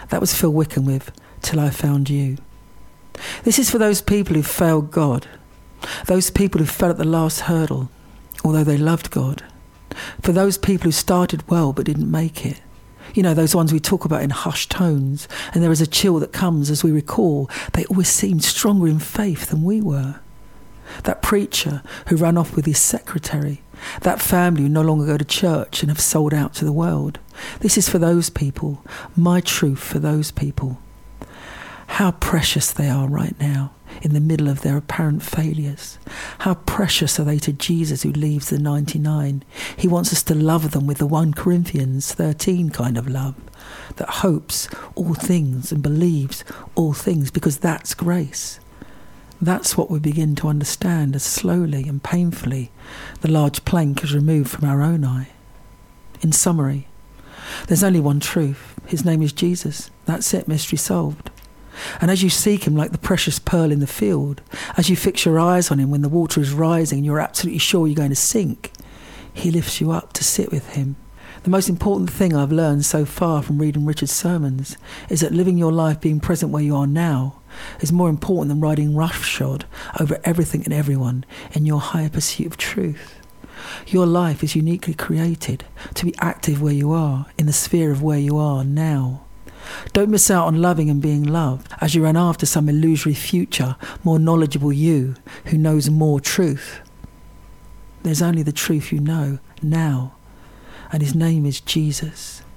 That was Phil Wickham with Till I Found You. This is for those people who failed God, those people who fell at the last hurdle, although they loved God, for those people who started well but didn't make it. You know, those ones we talk about in hushed tones, and there is a chill that comes as we recall they always seemed stronger in faith than we were. That preacher who ran off with his secretary, that family who no longer go to church and have sold out to the world. This is for those people, my truth for those people. How precious they are right now, in the middle of their apparent failures. How precious are they to Jesus who leaves the 99. He wants us to love them with the 1 Corinthians 13 kind of love, that hopes all things and believes all things, because that's grace. That's what we begin to understand as slowly and painfully the large plank is removed from our own eye. In summary, there's only one truth. His name is Jesus. That's it, mystery solved. And as you seek him like the precious pearl in the field, as you fix your eyes on him when the water is rising and you're absolutely sure you're going to sink, he lifts you up to sit with him. The most important thing I've learned so far from reading Richard's sermons is that living your life being present where you are now is more important than riding roughshod over everything and everyone in your higher pursuit of truth. Your life is uniquely created to be active where you are, in the sphere of where you are now. Don't miss out on loving and being loved as you run after some illusory future, more knowledgeable you who knows more truth. There's only the truth you know now, and his name is Jesus.